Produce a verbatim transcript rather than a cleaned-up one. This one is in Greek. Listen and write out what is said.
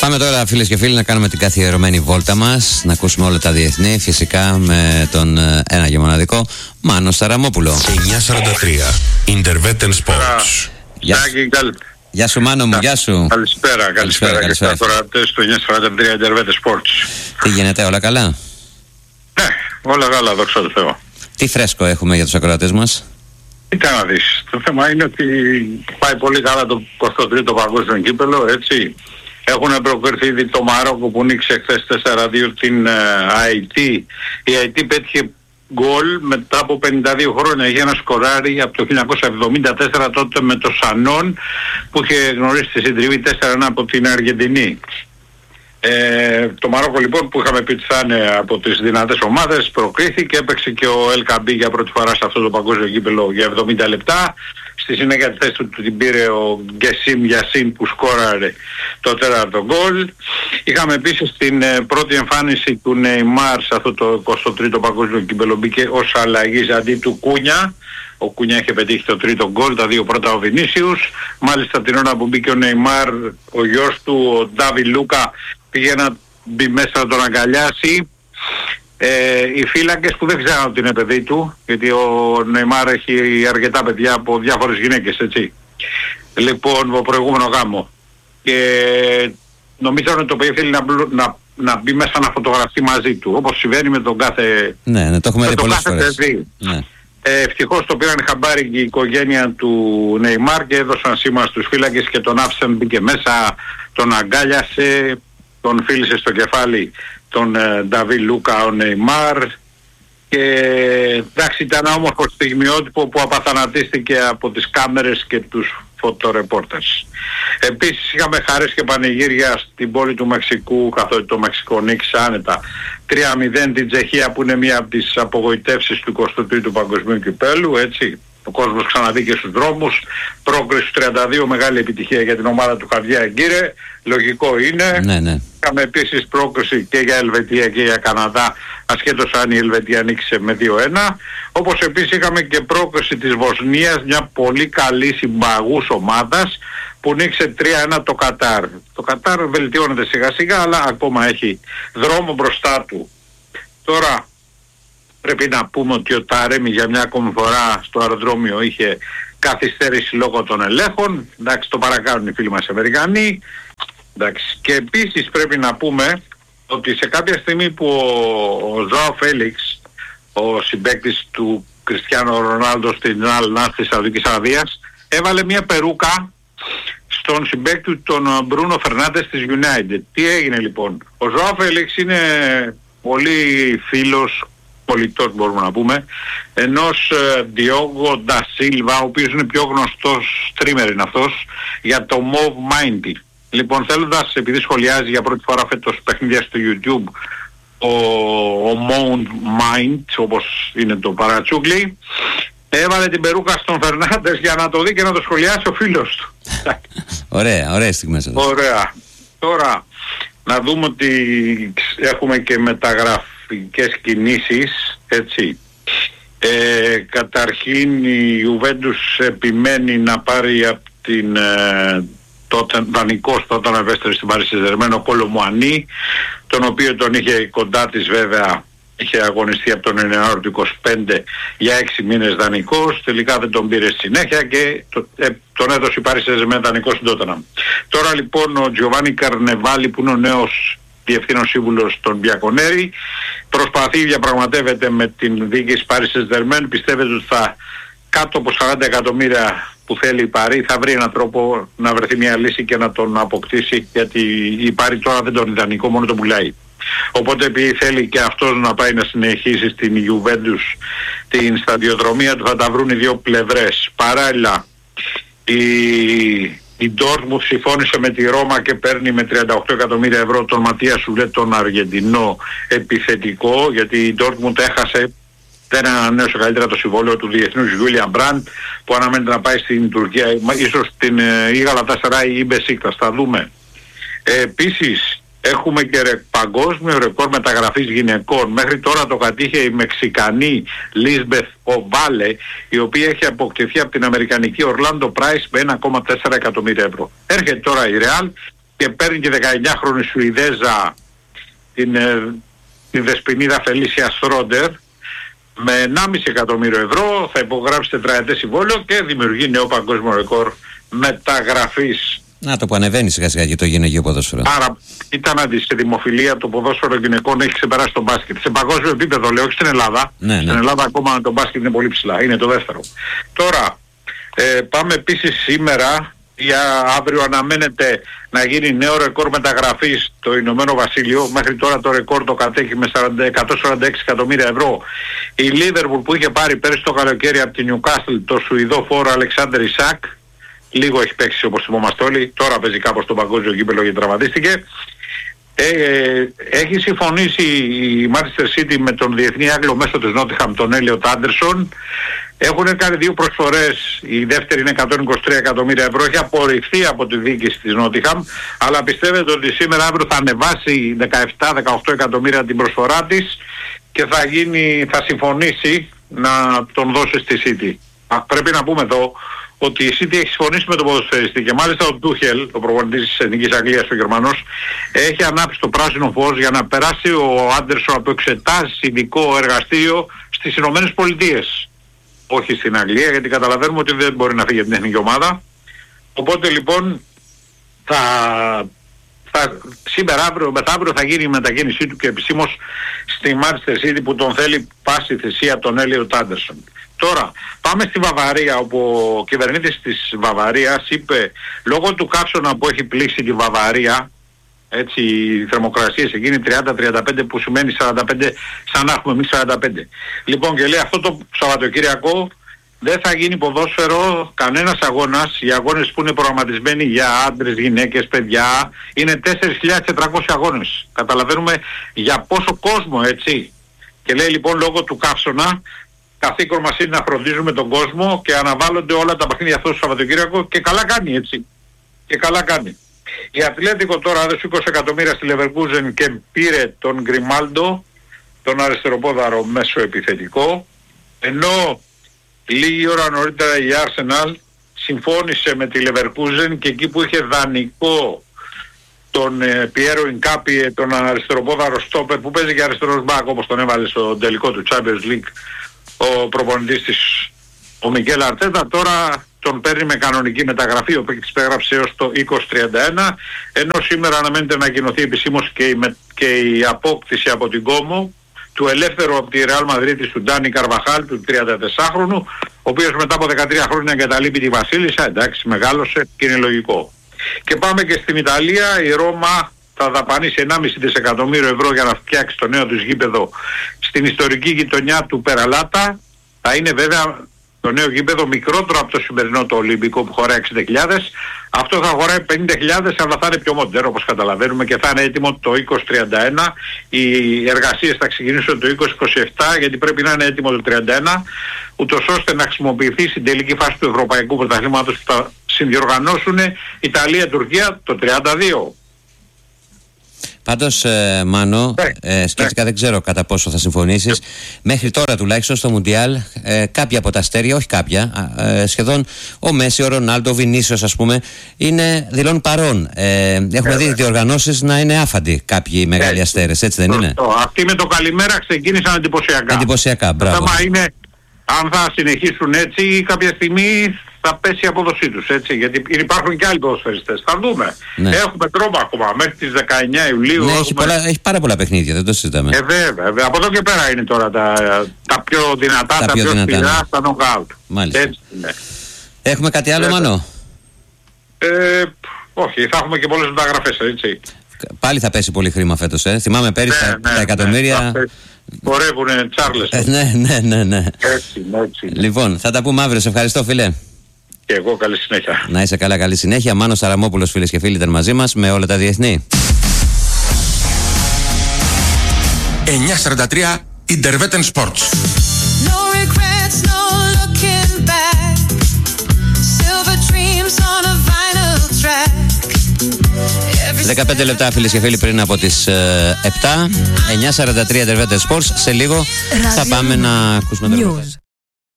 Πάμε τώρα, φίλες και φίλοι, να κάνουμε την καθιερωμένη βόλτα μας, να ακούσουμε όλα τα διεθνή, φυσικά με τον ένα και μοναδικό Μάνο Σταραμόπουλο. εννιακόσια σαράντα τρία Intervetten Sports. Γεια σου. Γεια σου Μάνο μου, γεια σου. Καλησπέρα, καλησπέρα και στα ακροατές του εννιακόσια σαράντα τρία Intervetten Sports. Τι γίνεται, όλα καλά? Ναι, όλα καλά, δόξα τω Θεώ. Τι φρέσκο έχουμε για τους ακροατές μας? Κοίτα να δεις, το θέμα είναι ότι πάει πολύ καλά το εικοστό τρίτο παγκόσμιο κύπελλο, έτσι. Έχουν προκριθεί ήδη το Μαρόκο που νίξε χθες τέσσερα δύο την άι τι. Η άι τι πέτυχε γκολ μετά από πενήντα δύο χρόνια. Είχε ένα σκοράρι από το χίλια εννιακόσια εβδομήντα τέσσερα τότε με το Σανόν που είχε γνωρίσει τη συντριβή τέσσερα ένα από την Αργεντινή. Ε, το Μαρόκο λοιπόν που είχαμε πει ότι θα είναι από τις δυνατές ομάδες προκρίθηκε, έπαιξε και ο Ελ Καμπί για πρώτη φορά σε αυτό το παγκόσμιο κύπελλο για εβδομήντα λεπτά. Στη συνέχεια τη θέση του την πήρε ο Γκεσίμ Γιασίν που σκόραρε το τέταρτο γκολ. Είχαμε επίσης την ε, πρώτη εμφάνιση του Νεϊμάρ σε αυτό το εικοστό τρίτο παγκόσμιο κύπελλο, μπήκε ως αλλαγής αντί του Κούνια. Ο Κούνια είχε πετύχει το τρίτο γκολ, τα δύο πρώτα ο Βινίσιους. Μάλιστα την ώρα που μπήκε ο Νεϊμάρ, ο γιος του, ο Ντάβι Λούκα, πήγε να μπει μέσα να τον αγκαλιάσει. Ε, οι φύλακες που δεν ξέραν ότι είναι παιδί του, γιατί ο Νεϊμάρ έχει αρκετά παιδιά από διάφορες γυναίκες, έτσι. Λοιπόν, ο προηγούμενο γάμο. Και νομίζω ότι το παιδί θέλει να, να, να μπει μέσα να φωτογραφεί μαζί του, όπως συμβαίνει με τον κάθε... Ναι, ναι, το έχουμε δει πολλές φορές. Ναι. Ε, ευτυχώς το πήραν χαμπάρι και η οικογένεια του Νεϊμάρ και έδωσαν σήμα στους φύλακες και τον άφησαν, μπήκε μέσα, τον αγκάλιασε, τον φίλησε στο κεφάλι τον Νταβί Λούκα ο Νεϊμάρ και εντάξει ήταν ένα όμορφο στιγμιότυπο που απαθανατίστηκε από τις κάμερες και τους φωτορεπόρτες. Επίσης είχαμε χαρές και πανηγύρια στην πόλη του Μεξικού καθότι το Μεξικό νίκησε άνετα τρία μηδέν την Τσεχία που είναι μία από τις απογοητεύσεις του εικοστού τρίτου παγκοσμίου κυπέλλου, έτσι. Ο κόσμος ξαναδίκε στους δρόμους, πρόκριση του τριάντα δύο, μεγάλη επιτυχία για την ομάδα του Χαβιέ Αγκύρε, λογικό είναι. Ναι, ναι. Είχαμε επίσης πρόκριση και για Ελβετία και για Καναδά, ασχέτως αν η Ελβετία νίκησε με δύο ένα. Όπως επίσης είχαμε και πρόκριση της Βοσνίας, μια πολύ καλή συμπαγούς ομάδας, που νίκησε τρία ένα το Κατάρ. Το Κατάρ βελτιώνεται σιγά σιγά, αλλά ακόμα έχει δρόμο μπροστά του. Τώρα, πρέπει να πούμε ότι ο Ταρέμι για μια ακόμη φορά στο αεροδρόμιο είχε καθυστέρηση λόγω των ελέγχων. Εντάξει, το παρακάνουν οι φίλοι μας Αμερικανοί. Εντάξει. Και επίσης πρέπει να πούμε ότι σε κάποια στιγμή που ο Ζωάο Φέλιξ, ο συμπαίκτης του Κριστιάνο Ρονάλντο στην Αλ Νάσρ της Σαουδικής Αραβίας, έβαλε μια περούκα στον συμπαίκτη του τον Μπρούνο Φερνάντες της United. Τι έγινε λοιπόν? Ο Ζωάο Φέλιξ είναι πολύ φίλος, πολιτός μπορούμε να πούμε, ενός Διόγκο Ντα Σίλβα, ο οποίος είναι πιο γνωστός streamer είναι αυτός, για το Move Mindy. Λοιπόν, θέλοντας, επειδή σχολιάζει για πρώτη φορά φέτος παιχνίδια στο YouTube, ο, ο Move Mind, όπως είναι το παρατσούκλι, έβαλε την περούκα στον Φερνάντες για να το δει και να το σχολιάσει ο φίλος του. Ωραία, ωραία στιγμές εδώ. Ωραία. Τώρα, να δούμε ότι έχουμε και μεταγραφικές κινήσεις, έτσι. Ε, καταρχήν η Juventus επιμένει να πάρει από την ε, τότε δανεικός τότε να βέστερε στην Παρί Σεν-Ζερμέν ο Κολομουανί, τον οποίο τον είχε κοντά της βέβαια, είχε αγωνιστεί από τον Ιανουάριο του είκοσι πέντε για έξι μήνες δανεικός, τελικά δεν τον πήρε συνέχεια και το, ε, τον έδωσε η Παρί Σεν-Ζερμέν δανεικός στην Τότεναμ. Τώρα λοιπόν ο Τζιοβάνι Καρνεβάλι που είναι ο νέος διευθύνων σύμβουλος των Μπιακονέρη προσπαθεί, διαπραγματεύεται με την διοίκηση Παρί Σεν-Ζερμέν, πιστεύετε ότι θα κάτω από σαράντα εκατομμύρια που θέλει η Παρί θα βρει έναν τρόπο να βρεθεί μια λύση και να τον αποκτήσει, γιατί η Παρί τώρα δεν τον ιδανικό, μόνο τον πουλάει. Οπότε επειδή θέλει και αυτός να πάει να συνεχίσει στην Juventus την σταδιοδρομία του, θα τα βρουν οι δύο πλευρές. Παράλληλα η, η Dortmund συμφώνησε με τη Ρώμα και παίρνει με τριάντα οκτώ εκατομμύρια ευρώ τον Ματία Σουλέ, τον Αργεντινό επιθετικό, γιατί η Dortmund έχασε, δεν ανανέωσε καλύτερα το συμβόλαιο του διεθνούς William Brandt που αναμένεται να πάει στην Τουρκία, ίσως την η Γαλατασαράι ή η Μπεσίκτας, θα δούμε. Ε, επίσης έχουμε και ρε, παγκόσμιο ρεκόρ μεταγραφής γυναικών. Μέχρι τώρα το κατήχε η Μεξικανή Λίσμπεθ Οβάλε, η οποία έχει αποκτηθεί από την Αμερικανική Orlando Price με ένα κόμμα τέσσερα εκατομμύρια ευρώ. Έρχεται τώρα η Real και παίρνει και δεκαεννιάχρονη Σουηδέζα την, την δεσποινίδα Φελίσια Στρόντερ με ενάμιση εκατομμύριο ευρώ, θα υπογράψει τετραετές συμβόλαιο και δημιουργεί νέο παγκόσμιο ρεκόρ μεταγραφής. Να το που ανεβαίνει σιγά σιγά και το γυναικείο ποδόσφαιρο. Άρα ήταν αντί σε δημοφιλία το ποδόσφαιρο γυναικών έχει ξεπεράσει τον μπάσκετ. Σε παγκόσμιο επίπεδο λέω, όχι στην Ελλάδα. Ναι, ναι. Στην Ελλάδα ακόμα το μπάσκετ είναι πολύ ψηλά. Είναι το δεύτερο. Τώρα ε, πάμε επίσης σήμερα, για αύριο αναμένεται να γίνει νέο ρεκόρ μεταγραφής στο Ηνωμένο Βασίλειο. Μέχρι τώρα το ρεκόρ το κατέχει με εκατόν σαράντα έξι εκατομμύρια ευρώ. Η Λίβερπουλ που είχε πάρει πέρσι το καλοκαίρι από την Νιουκάστλ το Σουηδό φόρο Αλεξάνδερ Ισακ. Λίγο έχει παίξει όπως θυμόμαστε όλοι, τώρα παίζει κάπως στο παγκόσμιο κύπελλο και τραυματίστηκε. Ε, έχει συμφωνήσει η Manchester City με τον διεθνή Άγγλο μέσω της Νότιχαμ, τον Έλιοτ Άντερσον. Έχουν κάνει δύο προσφορές, η δεύτερη είναι εκατόν είκοσι τρία εκατομμύρια ευρώ, έχει απορριφθεί από τη διοίκηση της Νότιχαμ, αλλά πιστεύετε ότι σήμερα αύριο θα ανεβάσει δεκαεπτά με δεκαοκτώ εκατομμύρια την προσφορά της και θα, γίνει, θα συμφωνήσει να τον δώσει στη City. Α, πρέπει να πούμε εδώ ότι η City έχει συμφωνήσει με τον ποδοσφαιριστή και μάλιστα ο Τούχελ, ο προπονητής της Εθνικής Αγγλίας, ο Γερμανός, έχει ανάψει το πράσινο φως για να περάσει ο Άντερσον από εξετάσεις ειδικό εργαστήριο στις Ηνωμένες Πολιτείες. Όχι στην Αγγλία, γιατί καταλαβαίνουμε ότι δεν μπορεί να φύγει από την εθνική ομάδα. Οπότε λοιπόν θα, θα, σήμερα αύριο, μεθαύριο θα γίνει η μετακίνησή του και επισήμως στη Manchester City που τον θέλει πάση θυσία τον Έλιοτ Άντερσον. Τώρα πάμε στη Βαβαρία, όπου ο κυβερνήτης της Βαβαρίας είπε λόγω του καύσωνα που έχει πλήξει τη Βαβαρία, έτσι οι θερμοκρασίες εκείνη τριάντα τριάντα πέντε που σημαίνει σαράντα πέντε σαν να έχουμε εμείς σαράντα πέντε. Λοιπόν και λέει αυτό το Σαββατοκύριακο δεν θα γίνει ποδόσφαιρο κανένας αγώνας. Οι αγώνες που είναι προγραμματισμένοι για άντρες, γυναίκες, παιδιά είναι τέσσερις χιλιάδες τετρακόσιοι αγώνες. Καταλαβαίνουμε για πόσο κόσμο, έτσι. Και λέει λοιπόν λόγω του καύσωνα καθήκον μας είναι να φροντίζουμε τον κόσμο και αναβάλλονται όλα τα παιχνίδια αυτό το Σαββατοκύριακο και καλά κάνει, έτσι. Και καλά κάνει. Η Ατλέτικο τώρα έδωσε είκοσι εκατομμύρια στη Leverkusen και πήρε τον Γκριμάλντο, τον αριστεροπόδαρο μέσο επιθετικό, ενώ λίγη ώρα νωρίτερα η Arsenal συμφώνησε με τη Leverkusen και εκεί που είχε δανεικό τον Πιέρο Ινκάπιε, τον αριστεροπόδαρο στόπερ που παίζει και αριστερός μπακ όπως τον έβαλε στο τελικό του Champions League ο προπονητής της, ο Μικέλ Αρτέτα, τώρα τον παίρνει με κανονική μεταγραφή, ο οποίος υπέγραψε έως το είκοσι τριάντα ένα, ενώ σήμερα αναμένεται να ανακοινωθεί επισήμως και η, με, και η απόκτηση από την Κόμο του ελεύθερου από τη Ρεάλ Μαδρίτης του Ντάνι Καρβαχάλ, του τριαντατεσσάχρονου, ο οποίος μετά από δεκατρία χρόνια εγκαταλείπει τη Βασίλισσα, εντάξει μεγάλωσε και είναι λογικό. Και πάμε και στην Ιταλία, η Ρώμα θα δαπανίσει ενάμιση δισεκατομμύριο ευρώ για να φτιάξει το νέο της γήπεδο στην ιστορική γειτονιά του Περαλάτα. Θα είναι βέβαια το νέο γήπεδο μικρότερο από το σημερινό το Ολυμπικό που χωράει εξήντα χιλιάδες. Αυτό θα χωράει πενήντα χιλιάδες, αλλά θα είναι πιο μοντέρνο όπως καταλαβαίνουμε και θα είναι έτοιμο το είκοσι τριάντα ένα. Οι εργασίες θα ξεκινήσουν το είκοσι είκοσι επτά γιατί πρέπει να είναι έτοιμο το τριάντα ένα, ούτως ώστε να χρησιμοποιηθεί στην τελική φάση του Ευρωπαϊκού Πρωταθλήματος που θα συνδιοργανώσουν Ιταλία-Τουρκία το τριάντα δύο. Πάντως, ε, Μάνο, ε, σκέφτηκα, δεν ξέρω κατά πόσο θα συμφωνήσεις. Μέχρι τώρα τουλάχιστον στο Μουντιάλ, ε, κάποια από τα αστέρια, όχι κάποια, ε, σχεδόν ο Μέση, ο Ρονάλντο, ο Βινίσιος, ας πούμε, είναι δηλών παρών. Ε, έχουμε δει διοργανώσεις να είναι άφαντοι κάποιοι μεγάλοι αστέρες, έτσι δεν είναι? Αυτοί με το καλημέρα ξεκίνησαν εντυπωσιακά. Εντυπωσιακά, μπράβο. Το θέμα είναι αν θα συνεχίσουν έτσι κάποια στιγμή θα πέσει η απόδοσή τους, έτσι, γιατί υπάρχουν και άλλοι ποδοσφαιριστές. Θα δούμε. Ναι. Έχουμε τρόπο ακόμα μέχρι τις δεκαεννιά Ιουλίου. Ναι, έχουμε... έχει, πολλά, έχει πάρα πολλά παιχνίδια, δεν το συζητάμε. Ε, βέβαια, βέβαια. Από εδώ και πέρα είναι τώρα τα, τα πιο δυνατά, τα, τα πιο, πιο δυνατά, σκληρά, ναι. Τα knockout. Μάλιστα. Έτσι, ναι. Έχουμε κάτι άλλο, βέβαια. Μάνο? Ε, όχι, θα έχουμε και πολλές μεταγραφές, έτσι. Πάλι θα πέσει πολύ χρήμα φέτος, ε. Θυμάμαι πέρυσι ναι, τα, ναι, τα εκατομμύρια... Ναι, χορεύουνε Τσάρλες. Ε, ναι, ναι, ναι, ναι. Έτσι, έτσι. Λοιπόν, θα τα πούμε αύριο. Σε ευχαριστώ, φίλε. Και εγώ, καλή συνέχεια. Να είσαι καλά, καλή συνέχεια. Μάνος Σαραμόπουλος, φίλες και φίλοι, ήταν μαζί μας με όλα τα διεθνή. εννιακόσια σαράντα τρία Intervetten Sports. δεκαπέντε λεπτά, φίλες και φίλοι, πριν από τις ε, επτά. εννιακόσια σαράντα τρία Intervetten Sports. Σε λίγο θα πάμε να ακούσουμε το